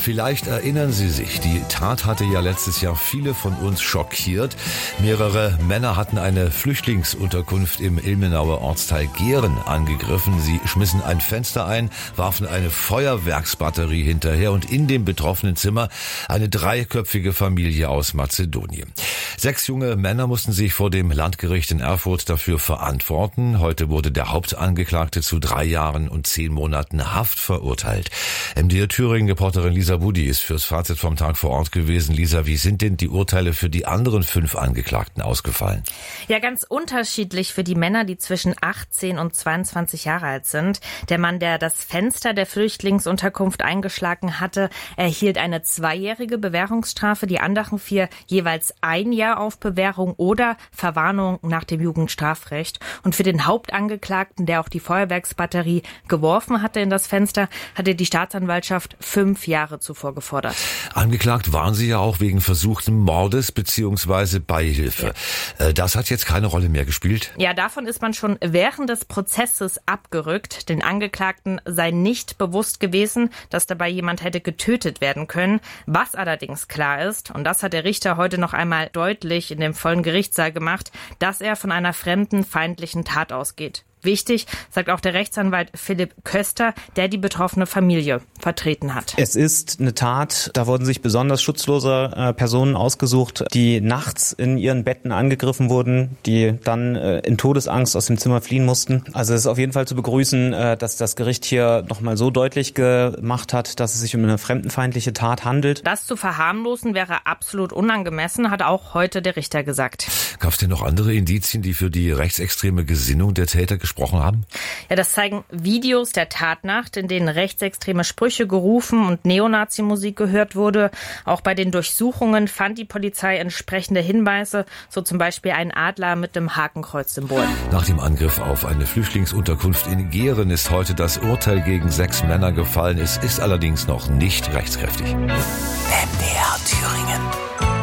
Vielleicht erinnern Sie sich, die Tat hatte ja letztes Jahr viele von uns schockiert. Mehrere Männer hatten eine Flüchtlingsunterkunft im Ilmenauer Ortsteil Gehren angegriffen. Sie schmissen ein Fenster ein, warfen eine Feuerwerksbatterie hinterher und in dem betroffenen Zimmer eine dreiköpfige Familie aus Mazedonien. 6 junge Männer mussten sich vor dem Landgericht in Erfurt dafür verantworten. Heute wurde der Hauptangeklagte zu 3 Jahren und 10 Monaten Haft verurteilt. MDR Thüringen-Reporterin Lisa Budi ist fürs Fazit vom Tag vor Ort gewesen. Lisa, wie sind denn die Urteile für die anderen 5 Angeklagten ausgefallen? Ja, ganz unterschiedlich für die Männer, die zwischen 18 und 22 Jahre alt sind. Der Mann, der das Fenster der Flüchtlingsunterkunft eingeschlagen hatte, erhielt eine 2-jährige Bewährungsstrafe. Die anderen 4 jeweils 1 Jahr auf Bewährung oder Verwarnung nach dem Jugendstrafrecht. Und für den Hauptangeklagten, der auch die Feuerwerksbatterie geworfen hatte in das Fenster, hatte die Staatsanwaltschaft 5 Jahre zuvor gefordert. Angeklagt waren sie ja auch wegen versuchten Mordes bzw. Beihilfe. Ja. Das hat jetzt keine Rolle mehr gespielt? Ja, davon ist man schon während des Prozesses abgerückt. Den Angeklagten sei nicht bewusst gewesen, dass dabei jemand hätte getötet werden können. Was allerdings klar ist, und das hat der Richter heute noch einmal deutlich in dem vollen Gerichtssaal gemacht, dass er von einer fremden, feindlichen Tat ausgeht. Wichtig, sagt auch der Rechtsanwalt Philipp Köster, der die betroffene Familie vertreten hat. Es ist eine Tat, da wurden sich besonders schutzlose Personen ausgesucht, die nachts in ihren Betten angegriffen wurden, die dann in Todesangst aus dem Zimmer fliehen mussten. Also es ist auf jeden Fall zu begrüßen, dass das Gericht hier nochmal so deutlich gemacht hat, dass es sich um eine fremdenfeindliche Tat handelt. Das zu verharmlosen wäre absolut unangemessen, hat auch heute der Richter gesagt. Gab es denn noch andere Indizien, die für die rechtsextreme Gesinnung der Täter gesprochen haben? Ja, das zeigen Videos der Tatnacht, in denen rechtsextreme Sprüche gerufen und Neonazi-Musik gehört wurde. Auch bei den Durchsuchungen fand die Polizei entsprechende Hinweise, so zum Beispiel ein Adler mit dem Hakenkreuz-Symbol. Nach dem Angriff auf eine Flüchtlingsunterkunft in Gehren ist heute das Urteil gegen 6 Männer gefallen. Es ist allerdings noch nicht rechtskräftig. MDR Thüringen.